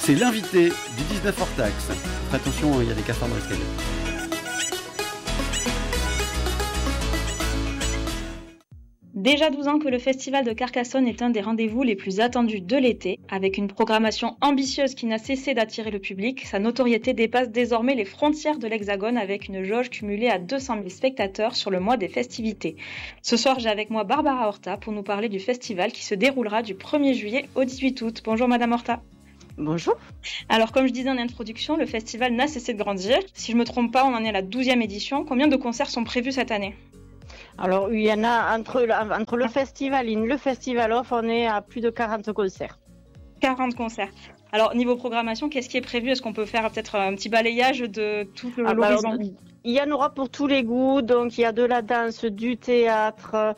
C'est l'invité du 19 hors taxe. Faites attention, il y a des cafards dans l'escalier. Déjà 12 ans que le Festival de Carcassonne est un des rendez-vous les plus attendus de l'été. Avec une programmation ambitieuse qui n'a cessé d'attirer le public, sa notoriété dépasse désormais les frontières de l'Hexagone avec une jauge cumulée à 200 000 spectateurs sur le mois des festivités. Ce soir, j'ai avec moi Barbara Horta pour nous parler du festival qui se déroulera du 1er juillet au 18 août. Bonjour Madame Horta. Bonjour. Alors comme je disais en introduction, le festival n'a cessé de grandir. Si je ne me trompe pas, on en est à la 12e édition. Combien de concerts sont prévus cette année ? Alors, il y en a entre le festival et le festival off, on est à plus de 40 concerts. 40 concerts. Alors, niveau programmation, qu'est-ce qui est prévu ? Est-ce qu'on peut faire peut-être un petit balayage de tout l'horizon ? Il y en aura pour tous les goûts, donc il y a de la danse, du théâtre,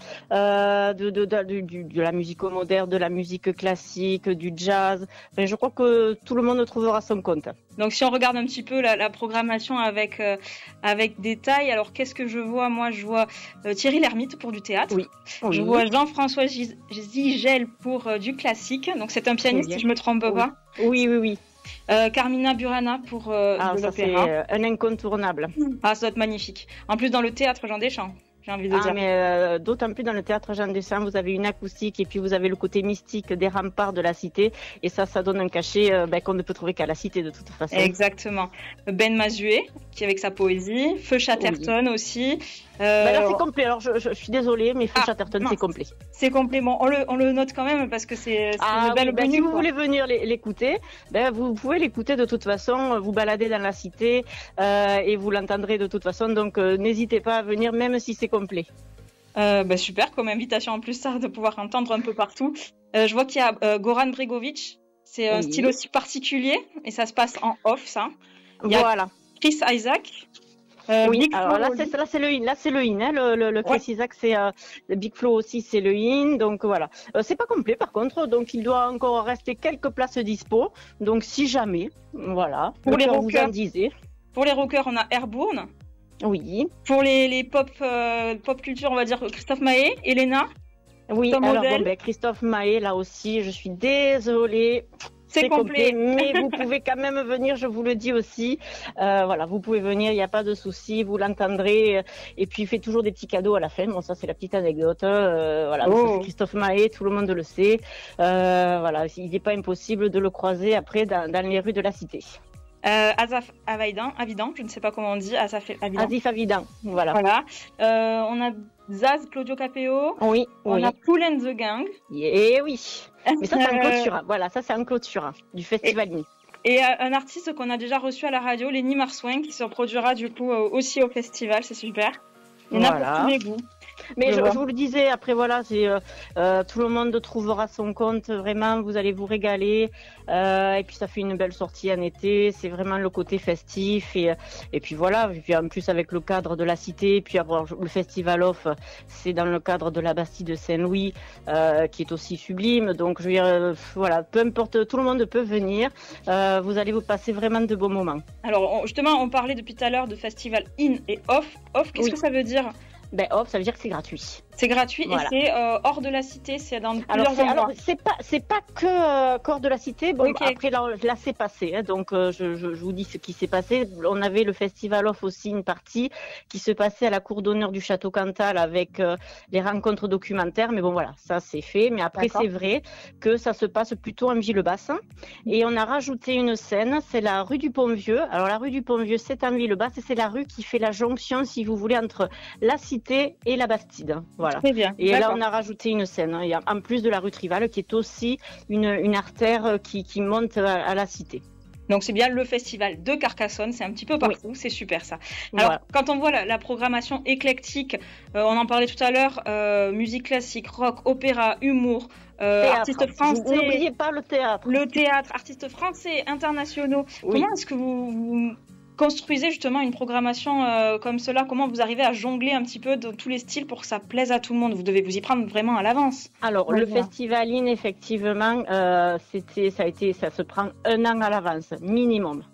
de la musique moderne, de la musique classique, du jazz. Enfin, je crois que tout le monde trouvera son compte. Donc si on regarde un petit peu la programmation avec détail, alors qu'est-ce que je vois ? Moi, je vois Thierry Lhermitte pour du théâtre. Oui. Je vois Jean-François Zigel pour du classique. Donc c'est un pianiste, si je me trompe pas. Oui. Carmina Burana pour de l'opéra. C'est un incontournable. Ah, ça doit être magnifique. En plus, dans le théâtre Jean Deschamps, j'ai envie de dire. Mais d'autant plus dans le théâtre Jean Deschamps, vous avez une acoustique et puis vous avez le côté mystique des remparts de la cité. Et ça donne un cachet qu'on ne peut trouver qu'à la cité de toute façon. Exactement. Ben Mazué, qui avec sa poésie. Feu Chatterton aussi. Là, c'est complet. Alors, je suis désolée, mais Feu Chatterton, c'est complet. C'est complet. Bon, on le note quand même parce que c'est une belle venue. Si vous voulez venir l'écouter, vous pouvez l'écouter de toute façon. Vous baladez dans la cité et vous l'entendrez de toute façon. Donc, n'hésitez pas à venir, même si c'est complet. Super, comme invitation en plus, ça, de pouvoir entendre un peu partout. Je vois qu'il y a Goran Bregovic. C'est un style aussi particulier et ça se passe en off, ça. Il y a Chris Isaac. Alors là c'est le in, hein, le Chris Isaac c'est le Big Flo aussi c'est le in, donc voilà. C'est pas complet par contre, donc il doit encore rester quelques places dispo, donc si jamais, voilà. Pour les rockers, vous en disiez. Pour les rockers, on a Airborne. Oui. Pour les pop culture, on va dire Christophe Maé, Elena. Oui. Alors Christophe Maé là aussi, je suis désolée. C'est complet, mais vous pouvez quand même venir, je vous le dis aussi. Voilà, vous pouvez venir, il n'y a pas de souci, vous l'entendrez. Et puis, il fait toujours des petits cadeaux à la fin. Bon, ça, c'est la petite anecdote. Voilà, Christophe Maé, tout le monde le sait. Voilà, il n'est pas impossible de le croiser après dans les rues de la cité. Azaf Avidan, je ne sais pas comment on dit, Azif Avidan, voilà. On a Zaz, Claudio Capéo. Oui. On a Pool and the Gang. Et oui. Mais ça, c'est un clôture. Voilà, ça, c'est un clôture du festival. Et un artiste qu'on a déjà reçu à la radio, Lenny Marsouin, qui se produira du coup aussi au festival. C'est super. Il y en a pour tous les goûts. Mais je vous le disais, après voilà, c'est tout le monde trouvera son compte, vraiment, vous allez vous régaler. Et puis ça fait une belle sortie en été, c'est vraiment le côté festif. Et puis voilà, et puis en plus avec le cadre de la cité, puis avoir le festival off, c'est dans le cadre de la Bastille de Saint-Louis, qui est aussi sublime. Donc je veux dire, voilà, peu importe, tout le monde peut venir. Vous allez vous passer vraiment de beaux moments. Alors justement, on parlait depuis tout à l'heure de festival in et off. Off, qu'est-ce que ça veut dire ? Off, ça veut dire que c'est gratuit. C'est gratuit voilà. Et c'est hors de la cité, c'est dans plusieurs endroits. Alors c'est pas que hors de la cité. Bon, après là c'est passé. Hein, donc je vous dis ce qui s'est passé. On avait le festival off aussi une partie qui se passait à la cour d'honneur du Château Cantal avec les rencontres documentaires. Mais bon voilà, ça c'est fait. Mais après c'est vrai que ça se passe plutôt en Villebasse. Et on a rajouté une scène, c'est la rue du Pont-Vieux. Alors la rue du Pont-Vieux, c'est en Villebasse et c'est la rue qui fait la jonction, si vous voulez, entre la cité et la Bastide. Voilà. Très bien. Et là, on a rajouté une scène. Il y a, en plus de la rue Trival, qui est aussi une artère qui monte à la cité. Donc c'est bien le festival de Carcassonne, c'est un petit peu partout, c'est super ça. Alors quand on voit la programmation éclectique, on en parlait tout à l'heure, musique classique, rock, opéra, humour, artistes français. N'oubliez pas le théâtre. Le théâtre, artistes français, internationaux. Comment est-ce que vous construisez justement une programmation comme cela? Comment vous arrivez à jongler un petit peu de tous les styles pour que ça plaise à tout le monde? Vous devez vous y prendre vraiment à l'avance. Alors le Festival In, effectivement, ça se prend 1 an à l'avance, minimum.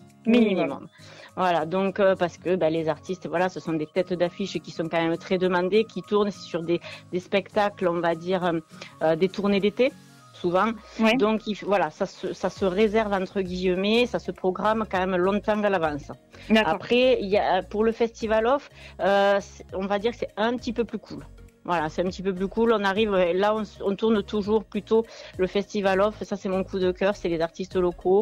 Voilà, donc parce que les artistes, voilà, ce sont des têtes d'affiche qui sont quand même très demandées, qui tournent sur des spectacles, on va dire, des tournées d'été. souvent. Ouais. Donc voilà, ça se réserve entre guillemets, ça se programme quand même longtemps à l'avance. D'accord. Après, pour le Festival Off, on va dire que c'est un petit peu plus cool. Voilà, c'est un petit peu plus cool. On arrive, là, on tourne toujours plutôt le Festival Off. Ça, c'est mon coup de cœur, c'est les artistes locaux.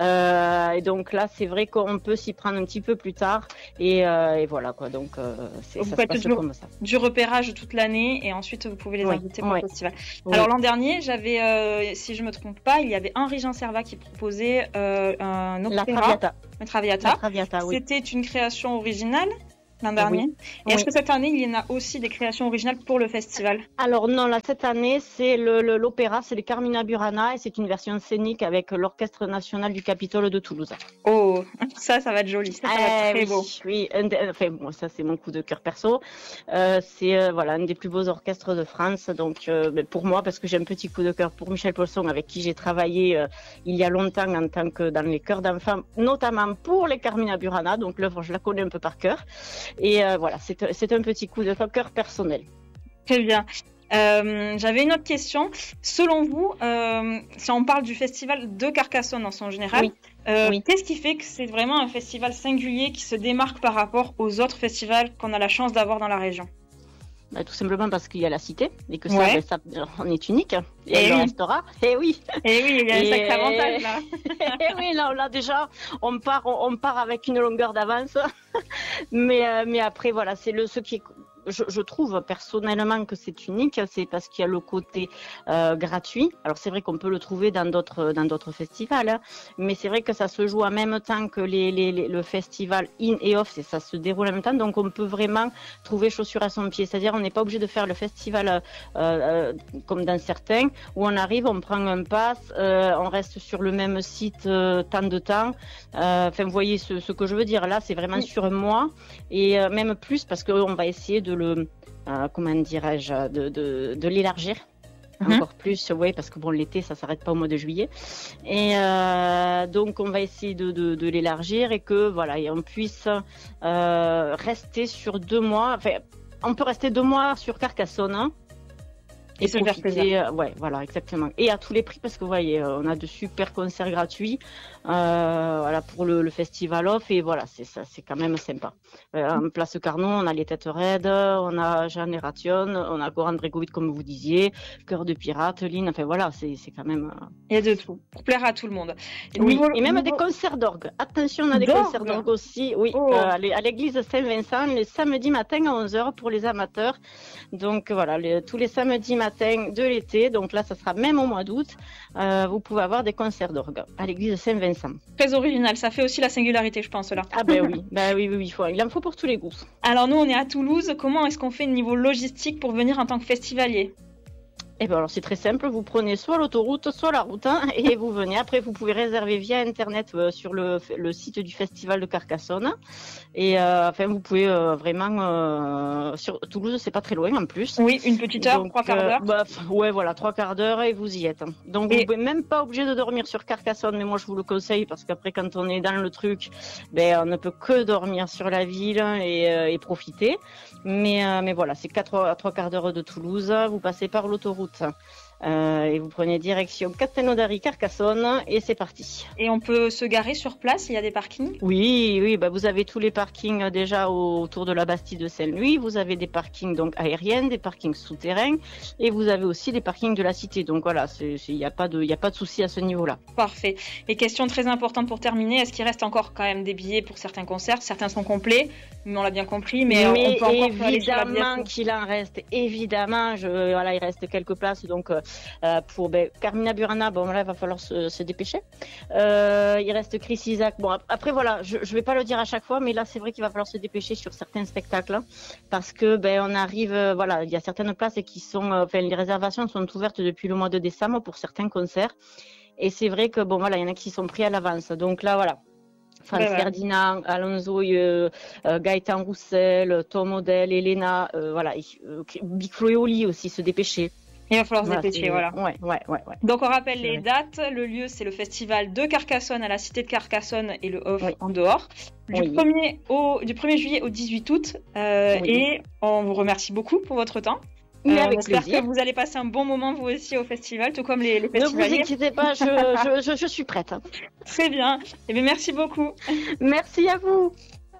Et donc là, c'est vrai qu'on peut s'y prendre un petit peu plus tard. Et voilà, quoi. Donc, ça se passe comme ça. Du repérage toute l'année et ensuite, vous pouvez les inviter pour le festival. Oui. Alors, l'an dernier, j'avais, si je me trompe pas, il y avait Henri Jean Servat qui proposait un opéra. La Traviata. Oui. C'était une création originale l'an dernier. Oui. Et est-ce que cette année, il y en a aussi des créations originales pour le festival? Alors non, là, cette année, c'est l'opéra, c'est les Carmina Burana et c'est une version scénique avec l'Orchestre National du Capitole de Toulouse. Oh, ça va être joli, ça va être très beau. Oui, enfin, bon, ça c'est mon coup de cœur perso. C'est voilà, un des plus beaux orchestres de France. Donc pour moi, parce que j'ai un petit coup de cœur pour Michel Polson, avec qui j'ai travaillé il y a longtemps en tant que dans les chœurs d'enfants, notamment pour les Carmina Burana. Donc l'œuvre, je la connais un peu par cœur. Et voilà, c'est un petit coup de cœur personnel. Très bien. J'avais une autre question. Selon vous, si on parle du festival de Carcassonne en son général, qu'est-ce qui fait que c'est vraiment un festival singulier qui se démarque par rapport aux autres festivals qu'on a la chance d'avoir dans la région? Tout simplement parce qu'il y a la cité et que ça on est unique. Et le restera. Et oui, il y a un sacré avantage là. Et oui, là déjà, on part avec une longueur d'avance. mais après voilà, c'est ce qui est. Je trouve personnellement que c'est unique, c'est parce qu'il y a le côté gratuit. Alors c'est vrai qu'on peut le trouver dans d'autres festivals, hein, mais c'est vrai que ça se joue en même temps que le festival in et off, ça se déroule en même temps, donc on peut vraiment trouver chaussure à son pied. C'est-à-dire on n'est pas obligé de faire le festival comme dans certains, où on arrive, on prend un pass, on reste sur le même site tant de temps. Enfin, vous voyez ce que je veux dire. Là, c'est vraiment sur un mois et même plus parce qu'on va essayer de comment dirais-je, de l'élargir encore plus, parce que bon, l'été ça s'arrête pas au mois de juillet, et donc on va essayer de l'élargir et que voilà, et on puisse rester sur 2 mois. Enfin, on peut rester 2 mois sur Carcassonne, hein, et se faire plaisir. Voilà, exactement. Et à tous les prix, parce que vous voyez, on a de super concerts gratuits, voilà, pour le festival off, et voilà, c'est quand même sympa. En place Carnot, on a les Têtes Raides, on a Jeanne et Ration, on a Goran Bregovic, comme vous disiez, Cœur de Pirate, Lynn, enfin voilà, c'est quand même. Il y a de tout, pour plaire à tout le monde. Et même des concerts d'orgue. Attention, on a des concerts d'orgue aussi, à l'église Saint-Vincent, les samedis matin à 11h pour les amateurs. Donc voilà, tous les samedis matin de l'été, donc là ça sera même au mois d'août, vous pouvez avoir des concerts d'orgue à l'église de Saint-Vincent. Très original, ça fait aussi la singularité, je pense, là. Ah ben oui, il en faut pour tous les goûts. Alors nous on est à Toulouse, comment est-ce qu'on fait niveau logistique pour venir en tant que festivalier? Eh bien alors c'est très simple, vous prenez soit l'autoroute, soit la route, hein, et vous venez. Après vous pouvez réserver via internet sur le site du festival de Carcassonne. Et enfin vous pouvez vraiment sur Toulouse, c'est pas très loin en plus. Oui, une petite heure, donc, 3 quarts d'heure. Voilà, 3 quarts d'heure et vous y êtes. Donc vous pouvez même pas obligé de dormir sur Carcassonne, mais moi je vous le conseille parce qu'après quand on est dans le truc, on ne peut que dormir sur la ville et profiter. Mais voilà, c'est 3 quarts d'heure de Toulouse, vous passez par l'autoroute. Et vous prenez direction Castelnaudary, Carcassonne, et c'est parti. Et on peut se garer sur place, il y a des parkings? Oui, vous avez tous les parkings déjà autour de la Bastille de Saint-Louis, vous avez des parkings donc aériens, des parkings souterrains, et vous avez aussi les parkings de la cité. Donc voilà, il n'y a pas de souci à ce niveau-là. Parfait. Et question très importante pour terminer, est-ce qu'il reste encore quand même des billets pour certains concerts? Certains sont complets, mais on l'a bien compris, mais on peut encore évidemment qu'il en reste, évidemment, il reste quelques places, donc pour Carmina Burana, là il va falloir se dépêcher. Il reste Chris Isaak. Bon, après voilà, je vais pas le dire à chaque fois, mais là c'est vrai qu'il va falloir se dépêcher sur certains spectacles, hein, parce que on arrive, il y a certaines places qui sont, les réservations sont ouvertes depuis le mois de décembre pour certains concerts, et c'est vrai que il y en a qui sont pris à l'avance. Donc là voilà. Franz Ferdinand, Alonso, Gaëtan Roussel, Tom Odell, Elena, Big Flo et Oli aussi, se dépêcher. Il va falloir se dépêcher, voilà. Ouais. Donc on rappelle les dates. Le lieu, c'est le festival de Carcassonne à la cité de Carcassonne et le off en dehors. Du 1er juillet au 18 août. Et on vous remercie beaucoup pour votre temps. Mais avec J'espère plaisir. que vous allez passer un bon moment vous aussi au festival, tout comme les festivaliers. Ne vous inquiétez pas, je suis prête. Très bien. Eh bien, merci beaucoup. Merci à vous.